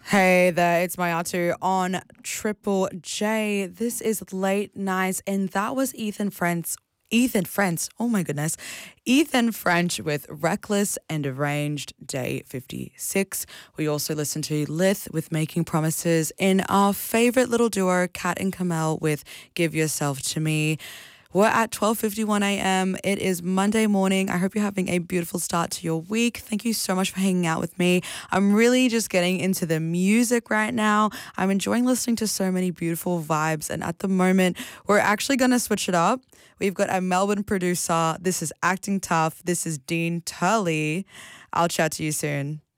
Hey there, it's Mayatu on Triple J. This is Late Nights, and that was oh my goodness, Ethan French with Reckless and Arranged Day 56. We also listened to Lith with Making Promises in our favorite little duo, Kat and Kamel with Give Yourself to Me. We're at 12:51 a.m. It is Monday morning. I hope you're having a beautiful start to your week. Thank you so much for hanging out with me. I'm really just getting into the music right now. I'm enjoying listening to so many beautiful vibes. And at the moment, we're actually going to switch it up. We've got a Melbourne producer. This is Acting Tough. This is Dean Turley. I'll chat to you soon.